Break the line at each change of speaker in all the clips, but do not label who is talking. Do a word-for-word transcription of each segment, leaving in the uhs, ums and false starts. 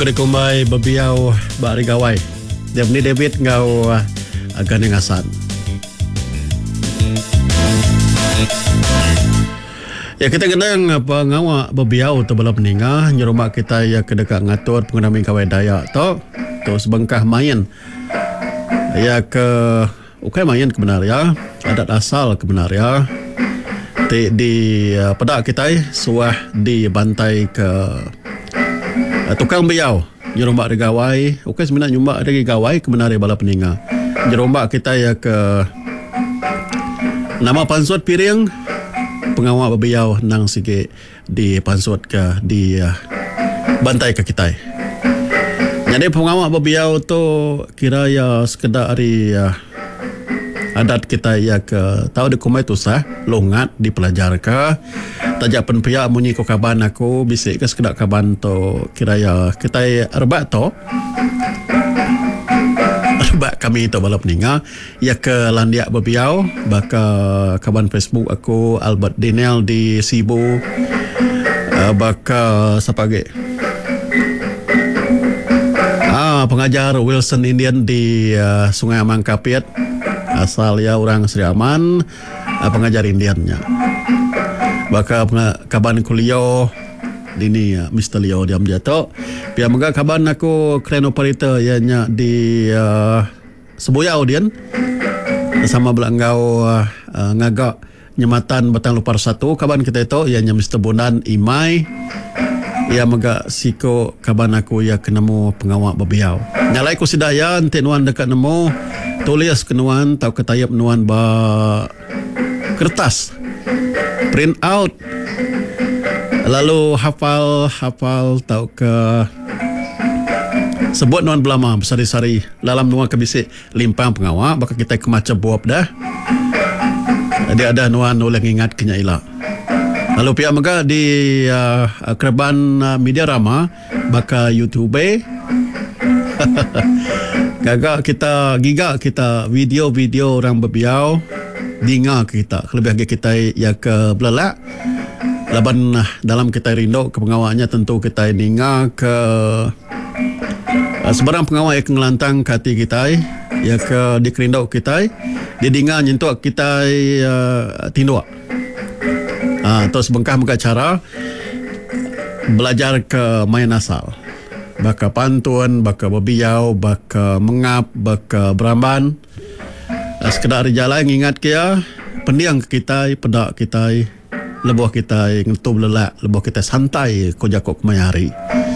Kena kumai bebiau bari gawai. Dia ni David ngau agan yang asan. Ya kita kenang apa ngawa bebiau tu bala peningah nyerumah kita ya kedekat ngatur pengenami kawai Dayak tu tu sebengkah main. Ya ke ukai main kebenar ya. Adat asal kebenar ya. Di, di uh, pedak kita suah di bantai ke uh, tukang biau nyerombak de gawai. Okey sebenarnya nyombak de gawai kebenar bala peninga. Nyerombak kita ya ke nama pansut piring pengawal bebiau nang sikit di pansut ke di uh, bantai ke kita. Jadi pengawal bebiau tu kira ya sekedar hari uh, adat kita ya ke tahu di kumai tu sah longat dipelajar ke tajak penpia munyi ko kaban aku bisik ke sekedar kaban tu kira ya kita erbat tu erbat kami tu bala peninga ya ke landiak bebiau baka kaban Facebook aku Albert Daniel di Sibu uh, baka sapage ah pengajar Wilson Indian di uh, Sungai Amang Kapit asal ya orang Sri Aman pengajar Indiannya baka kaban kuliah dini Mister Leo diam jatuh pia mega kaban aku crane operator ya nya di uh, Sebuyau dian sama belangau uh, ngagak nyematan Batang Lupar satu kaban kita itu ya nya Mister Bonan Imai ya mega siko kaban aku ya kenemu pengawak bebiau nyalai ku sidaya ente nuan dekat nemu tulis kenuan tau ketayap nuan ba kertas print out lalu hafal hafal tau ke sebut nuan belama besari-sari dalam nuan kebisik limpang pengawak baka kita kemaca buap dah dia ada nuan nulang ingat kenya ila lalu pihak mega di uh, kerban uh, media rama baka YouTube gagak kita gigak kita video-video orang bebiau dinga kita lebih lagi kita ya ke belelak laban dalam kita rindu ke pengawalnya tentu kita dinga ke uh, sebarang pengawal yang ngelantang ke hati kita ya ke dikerindau kita dia dinga nyentuh kita uh, tinduk uh, terus bengkah muka cara belajar ke main asal baka pantun, baka bebiau, baka mengap, baka beramban. Sekedar jalan ingat kia, pendiang kita, pedak kita, lebuh kita, ngetub lelak, lebuh kita santai, ko jakok kemayari.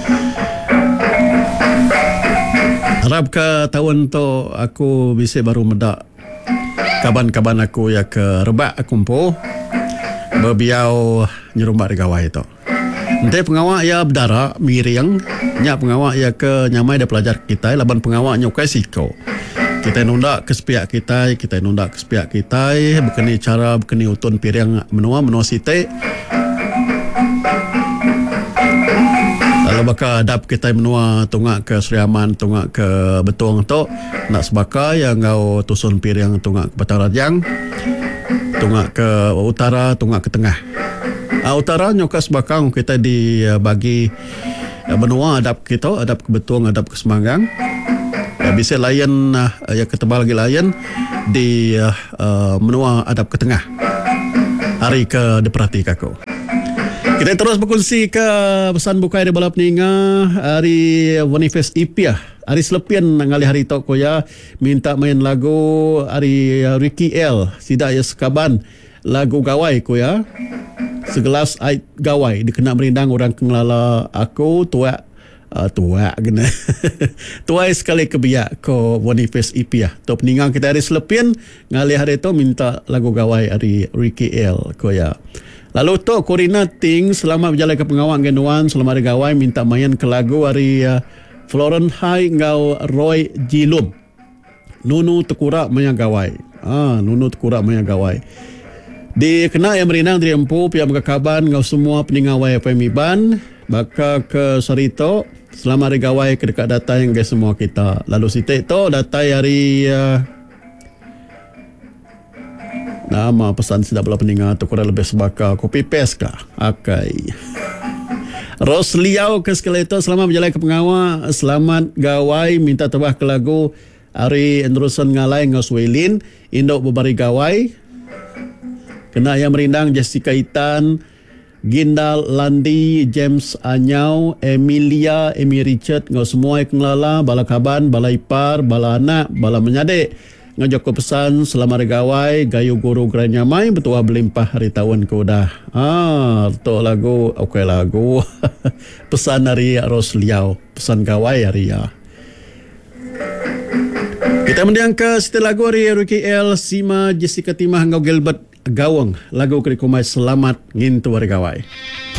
Harap ke tahun tu aku bisa baru medak kaban-kaban aku ya ke rebak aku empu, bebiau nyerumbak di gawai tu. Nanti pengawak ya berdarah miring nya pengawak ya ke nyamai dia pelajar kita laban pengawak nyokai siko kita nundak ke sepiak kita kita nundak ke sepiak kita berkeni cara berkeni utun piring menua menua site lalu baka adab kita menua tungak ke Sri Aman tungak ke Betung tu nak sebaka yang ngau tusun piring tungak ke Batang Rajang tungak ke utara tungak ke tengah. Uh, utara nyokas bakang kita dibagi uh, benua adab kita adab ke Betung adab ke Semanggang uh, bisa layan uh, ya ketebal lagi layan di uh, uh, menua adab ke tengah hari ke diperhati kako kita terus berkongsi ke pesan bukai di bala peninga hari Wanifest Ipiah hari selepian ngali hari tok koya minta main lagu hari uh, Ricky L sidak ya sekaban lagu gawai koya segelas air gawai dikena merindang orang kengelala aku tua uh, tua kena tua sekali kebiak ko Wanifest Ipiah tu peningang kita hari selepin ngali hari tu minta lagu gawai hari Ricky L ko ya lalu tu Corina Ting selama berjalan ke pengawang genuan selama hari gawai minta main ke lagu hari uh, Florence High ngau Roy Jilum Nunu Tekurak Maya Gawai ah Nunu Tekurak Maya Gawai di kena yang merinang dari empu pihak mengakaban ngau semua peningawai F M I Ban baka ke Sarito selama hari gawai ke dekat data yang guys semua kita lalu sitik tu data hari uh, nama pesan sudah belah peningat tu kurang lebih sebaka copy paste kah akai Ros Liao ke sekali itu, selamat berjalan ke pengawa, selamat gawai, minta tebah ke lagu Ari Andruson ngalai ngoswelin, indok bebari gawai. Kena yang merindang Jessica Itan, Gindal Landi, James Anyau, Emilia, Emi Richard, ngau semua yang ngelala, bala kaban, bala ipar, bala anak, bala menyadik. Ngajak ko pesan selamat gawai, gayu guru geranyamai, betua belimpah hari tahun ko dah. Ah, tu lagu, okey lagu. Pesan dari Ros Liao, pesan gawai hari ya. Kita mendiang ke setelah lagu hari Ricky L, Sima, Jessica Timah, ngau Gilbert Gawang. Lagu kerikumai selamat ngintu hari gawai.